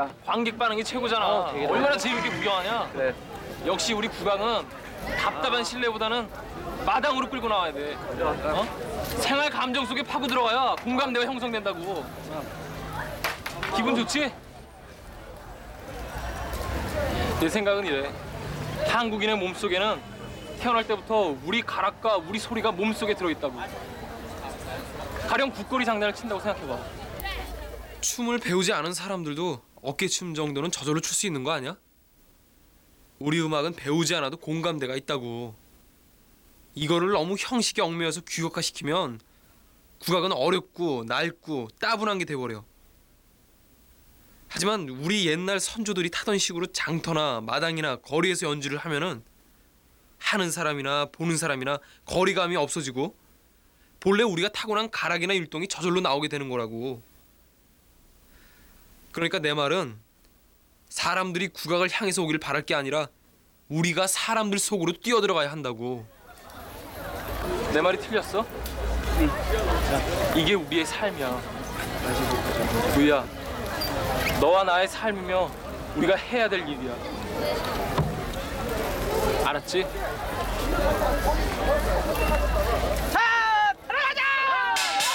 재밌겠다. 관객 반응이 최고잖아. 되게 얼마나 재밌게 구경하냐. 그래. 역시 우리 국악은 답답한 실내보다는 마당으로 끌고 나와야 돼. 생활 감정 속에 파고 들어가야 공감대가 형성된다고. 기분 좋지? 내 생각은 이래. 한국인의 몸속에는 태어날 때부터 우리 가락과 우리 소리가 몸속에 들어있다고. 가령 국거리 장난을 친다고 생각해봐. 춤을 배우지 않은 사람들도 어깨춤 정도는 저절로 출 수 있는 거 아니야? 우리 음악은 배우지 않아도 공감대가 있다고. 이거를 너무 형식에 얽매여서 규격화시키면 국악은 어렵고 낡고 따분한 게 돼버려. 하지만 우리 옛날 선조들이 타던 식으로 장터나 마당이나 거리에서 연주를 하면은 하는 사람이나 보는 사람이나 거리감이 없어지고 본래 우리가 타고난 가락이나 율동이 저절로 나오게 되는 거라고. 그러니까 내 말은 사람들이 국악을 향해서 오길 바랄 게 아니라 우리가 사람들 속으로 뛰어들어가야 한다고. 내 말이 틀렸어? 이게 우리의 삶이야. 우야, 너와 나의 삶이며 우리가 해야 될 일이야. 알았지? 자,